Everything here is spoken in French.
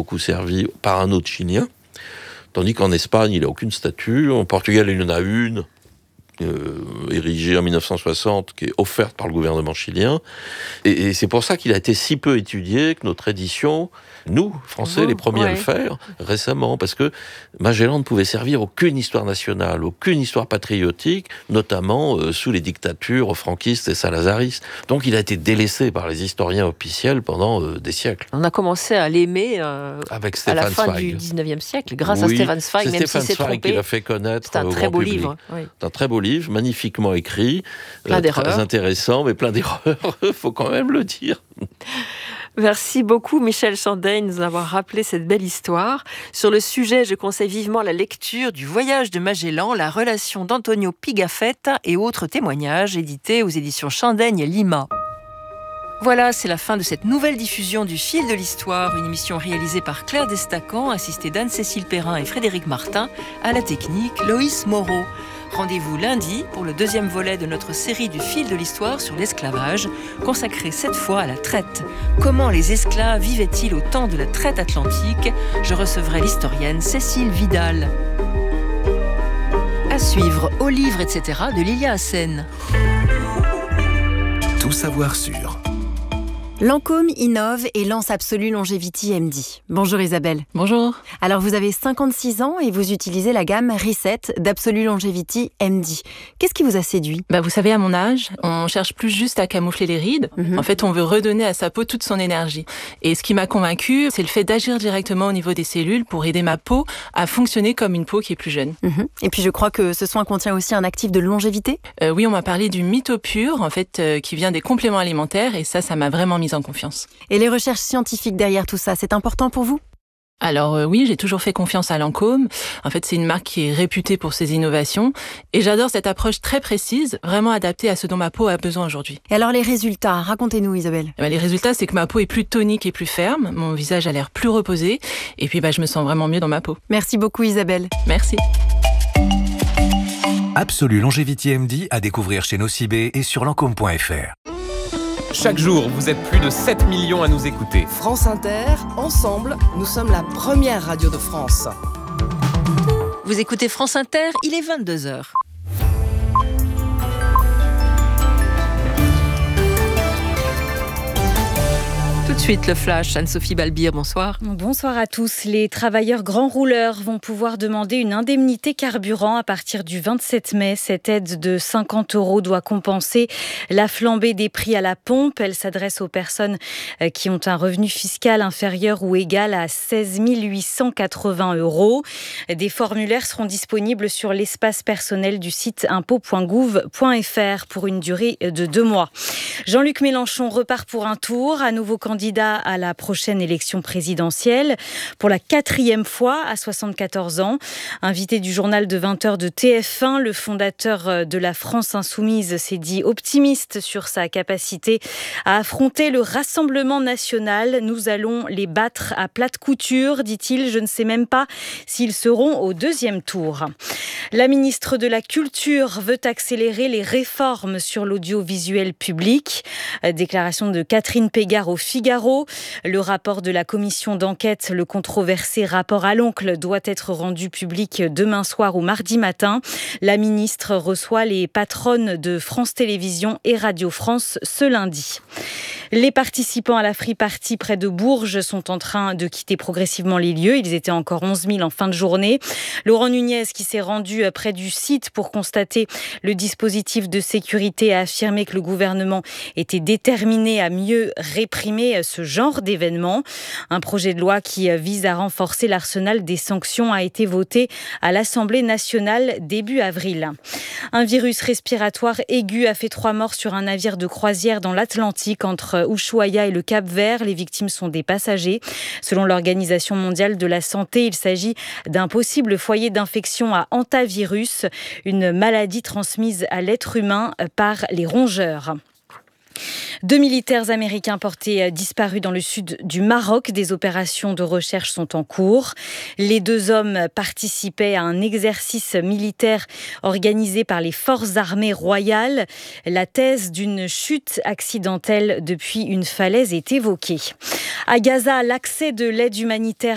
beaucoup servi par un autre Chilien, tandis qu'en Espagne, il n'a aucune statue. En Portugal, il y en a une, érigée en 1960, qui est offerte par le gouvernement chilien. Et c'est pour ça qu'il a été si peu étudié que notre édition, nous, Français, les premiers à le faire, récemment, parce que Magellan ne pouvait servir aucune histoire nationale, aucune histoire patriotique, notamment sous les dictatures franquistes et salazaristes. Donc il a été délaissé par les historiens officiels pendant des siècles. On a commencé à l'aimer avec à Stefan la fin Zweig. du 19e siècle, grâce à Stefan Zweig, même s'il s'est trompé. Qui l'a fait connaître. C'est un très beau public. livre. Oui. C'est un très beau livre, magnifiquement écrit, plein d'erreurs. Très intéressant, mais plein d'erreurs, faut quand même le dire. Merci beaucoup Michel Chandey de nous avoir rappelé cette belle histoire. Sur le sujet, je conseille vivement la lecture du Voyage de Magellan, la relation d'Antonio Pigafetta et autres témoignages, édités aux éditions Chandaigne Lima. Voilà, c'est la fin de cette nouvelle diffusion du Fil de l'Histoire, une émission réalisée par Claire Destacan, assistée d'Anne-Cécile Perrin et Frédéric Martin, à la technique Loïs Moreau. Rendez-vous lundi pour le deuxième volet de notre série du Fil de l'Histoire sur l'esclavage, consacré cette fois à la traite. Comment les esclaves vivaient-ils au temps de la traite atlantique ? Je recevrai l'historienne Cécile Vidal. À suivre, Au livre, etc. de Lilia Hassen. Tout savoir sur Lancôme innove et lance Absolue Longevity MD. Bonjour Isabelle. Bonjour. Alors vous avez 56 ans et vous utilisez la gamme Reset d'Absolue Longevity MD. Qu'est-ce qui vous a séduit ? Vous savez, à mon âge, on cherche plus juste à camoufler les rides. En fait, on veut redonner à sa peau toute son énergie. Et ce qui m'a convaincue, c'est le fait d'agir directement au niveau des cellules pour aider ma peau à fonctionner comme une peau qui est plus jeune. Et puis je crois que ce soin contient aussi un actif de longévité ? Oui, on m'a parlé du MitoPure, en fait, qui vient des compléments alimentaires, et ça m'a vraiment mise en confiance. Et les recherches scientifiques derrière tout ça, c'est important pour vous ? Alors oui, j'ai toujours fait confiance à Lancôme. En fait, c'est une marque qui est réputée pour ses innovations. Et j'adore cette approche très précise, vraiment adaptée à ce dont ma peau a besoin aujourd'hui. Et alors les résultats, racontez-nous Isabelle. Les résultats, c'est que ma peau est plus tonique et plus ferme. Mon visage a l'air plus reposé. Et puis je me sens vraiment mieux dans ma peau. Merci beaucoup Isabelle. Merci. Absolue Longevity MD à découvrir chez Nocibé et sur lancôme.fr. Chaque jour, vous êtes plus de 7 millions à nous écouter. France Inter, ensemble, nous sommes la première radio de France. Vous écoutez France Inter, il est 22h. Tout de suite, le flash. Anne-Sophie Balbir, bonsoir. Bonsoir à tous. Les travailleurs grands rouleurs vont pouvoir demander une indemnité carburant à partir du 27 mai. Cette aide de 50 € doit compenser la flambée des prix à la pompe. Elle s'adresse aux personnes qui ont un revenu fiscal inférieur ou égal à 16 880 €. Des formulaires seront disponibles sur l'espace personnel du site impôts.gouv.fr pour une durée de 2 mois. Jean-Luc Mélenchon repart pour un tour, à nouveau candidat à la prochaine élection présidentielle pour la 4e fois à 74 ans. Invité du journal de 20h de TF1, le fondateur de la France Insoumise s'est dit optimiste sur sa capacité à affronter le Rassemblement national. Nous allons les battre à plate couture, dit-il. Je ne sais même pas s'ils seront au 2e tour. La ministre de la Culture veut accélérer les réformes sur l'audiovisuel public. Déclaration de Catherine Pégard au Figaro. Le rapport de la commission d'enquête, le controversé rapport à l'oncle, doit être rendu public demain soir ou mardi matin. La ministre reçoit les patronnes de France Télévisions et Radio France ce lundi. Les participants à la Free Party près de Bourges sont en train de quitter progressivement les lieux. Ils étaient encore 11 000 en fin de journée. Laurent Nunez, qui s'est rendu près du site pour constater le dispositif de sécurité, a affirmé que le gouvernement était déterminé à mieux réprimer ce genre d'événements. Un projet de loi qui vise à renforcer l'arsenal des sanctions a été voté à l'Assemblée nationale début avril. Un virus respiratoire aigu a fait 3 morts sur un navire de croisière dans l'Atlantique entre Ushuaia et le Cap-Vert. Les victimes sont des passagers. Selon l'Organisation mondiale de la santé, il s'agit d'un possible foyer d'infection à hantavirus, une maladie transmise à l'être humain par les rongeurs. 2 militaires américains portés disparus dans le sud du Maroc. Des opérations de recherche sont en cours. Les 2 hommes participaient à un exercice militaire organisé par les forces armées royales. La thèse d'une chute accidentelle depuis une falaise est évoquée. À Gaza, l'accès de l'aide humanitaire